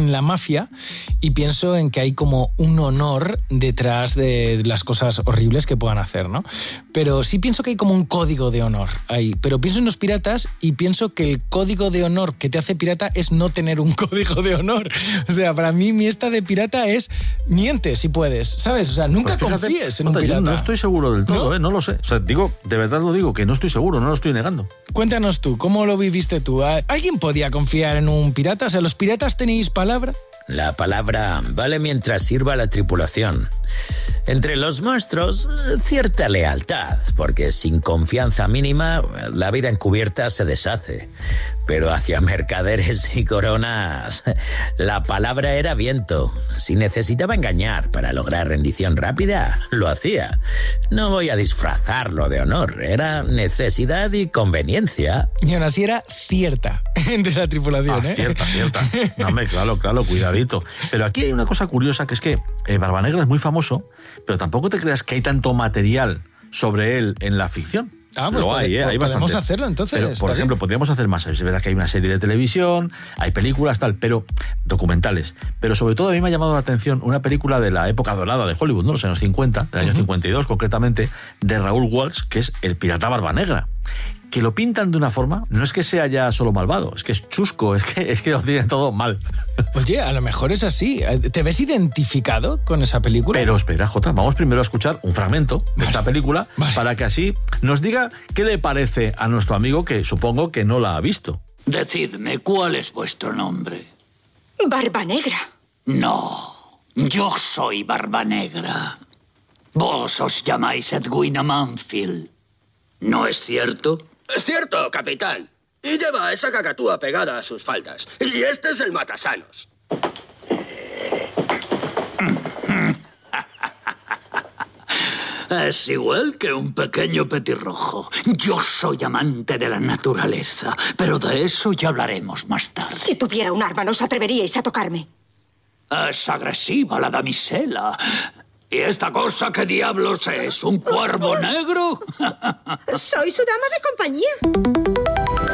en la mafia y pienso en que hay como un honor detrás de las cosas horribles que puedan hacer, ¿no? Pero sí pienso que hay como un código de honor ahí. Pero pienso en los piratas y pienso que el código de honor que te hace pirata es no tener un código de honor. O sea, para mí mi esta de pirata es miente si puedes, ¿sabes? O sea, nunca pues fíjate, confíes en un pirata. Yo no estoy seguro del todo, ¿No? No lo sé. O sea, digo, de verdad lo digo, que no estoy seguro, no lo estoy negando. Cuéntanos tú, ¿cómo lo viviste tú? ¿Alguien podía confiar en un pirata? O sea, ¿los piratas tenéis palabra? La palabra vale mientras sirva a la tripulación. Entre los monstruos, cierta lealtad, porque sin confianza mínima, la vida encubierta se deshace. Pero hacia mercaderes y coronas, la palabra era viento. Si necesitaba engañar para lograr rendición rápida, lo hacía. No voy a disfrazarlo de honor, era necesidad y conveniencia. Y aún así era cierta entre la tripulación, ¿eh? Cierta. No, hombre, claro, cuidadito. Pero aquí hay una cosa curiosa, que es que Barbanegra es muy famoso, pero tampoco te creas que hay tanto material sobre él en la ficción. Pues hay podemos bastante. Hacerlo entonces. Pero, por ejemplo, podríamos hacer más. Es verdad que hay una serie de televisión, hay películas, tal, pero documentales. Pero sobre todo a mí me ha llamado la atención una película de la época dorada de Hollywood, ¿no? Los años 50, del año 52 concretamente, de Raúl Walsh, que es El pirata Barbanegra. Que lo pintan de una forma, no es que sea ya solo malvado, es que es chusco, es que lo tienen todo mal. Oye, a lo mejor es así. ¿Te ves identificado con esa película? Pero espera, Jota, vamos primero a escuchar un fragmento de esta película para que así nos diga qué le parece a nuestro amigo, que supongo que no la ha visto. Decidme, ¿cuál es vuestro nombre? Barbanegra. No, yo soy Barbanegra. Vos os llamáis Edwina Manfield. ¿No es cierto? Es cierto, capitán. Y lleva esa cacatúa pegada a sus faldas. Y este es el matasanos. Es igual que un pequeño petirrojo. Yo soy amante de la naturaleza, pero de eso ya hablaremos más tarde. Si tuviera un arma, no os atreveríais a tocarme. Es agresiva la damisela. ¿Y esta cosa qué diablos es? ¿Un cuervo negro? Soy su dama de compañía.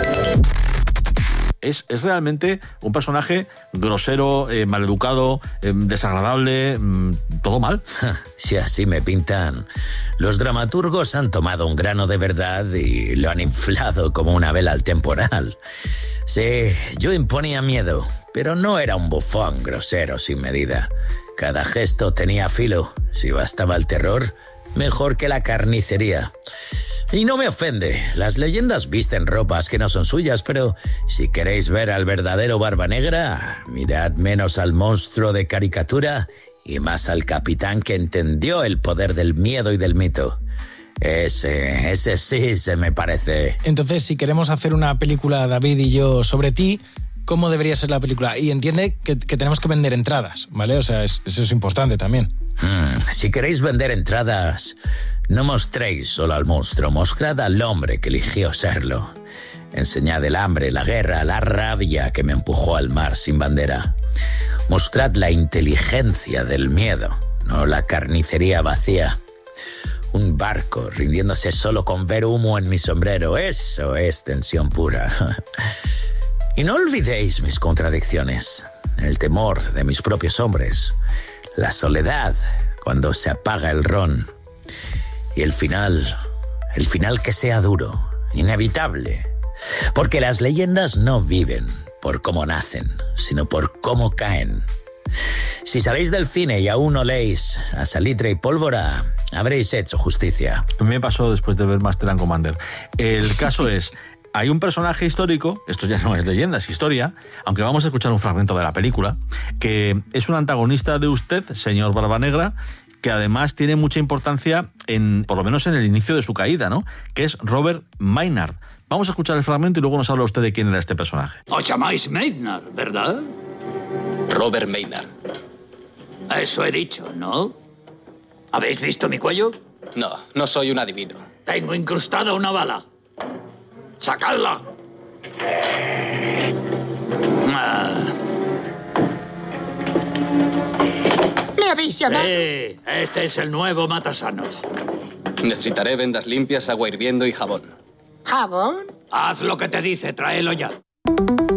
Es realmente un personaje grosero, maleducado, desagradable, todo mal. Si así me pintan, los dramaturgos han tomado un grano de verdad y lo han inflado como una vela al temporal. Sí, yo imponía miedo, pero no era un bufón grosero sin medida. Cada gesto tenía filo. Si bastaba el terror, mejor que la carnicería. Y no me ofende, las leyendas visten ropas que no son suyas, pero si queréis ver al verdadero Barbanegra, mirad menos al monstruo de caricatura y más al capitán que entendió el poder del miedo y del mito. Ese sí se me parece. Entonces, si queremos hacer una película, David y yo, sobre ti, ¿cómo debería ser la película? Y entiende que tenemos que vender entradas, ¿vale? O sea, eso es importante también. Si queréis vender entradas, no mostréis solo al monstruo, mostrad al hombre que eligió serlo. Enseñad el hambre, la guerra, la rabia que me empujó al mar sin bandera. Mostrad la inteligencia del miedo, no la carnicería vacía. Un barco rindiéndose solo con ver humo en mi sombrero, eso es tensión pura. Y no olvidéis mis contradicciones, el temor de mis propios hombres, la soledad cuando se apaga el ron y el final que sea duro, inevitable, porque las leyendas no viven por cómo nacen, sino por cómo caen. Si sabéis del cine y aún oléis a salitre y pólvora, habréis hecho justicia. A mí me pasó después de ver Master and Commander. El caso es, hay un personaje histórico, esto ya no es leyenda, es historia, aunque vamos a escuchar un fragmento de la película, que es un antagonista de usted, señor Barbanegra, que además tiene mucha importancia, por lo menos en el inicio de su caída, ¿no? Que es Robert Maynard. Vamos a escuchar el fragmento y luego nos habla usted de quién era este personaje. Os llamáis Maynard, ¿verdad? Robert Maynard. Eso he dicho, ¿no? ¿Habéis visto mi cuello? No, no soy un adivino. Tengo incrustada una bala. ¡Sacadla! ¿Me habéis llamado? Sí, este es el nuevo matasanos. Necesitaré vendas limpias, agua hirviendo y jabón. ¿Jabón? Haz lo que te dice, tráelo ya.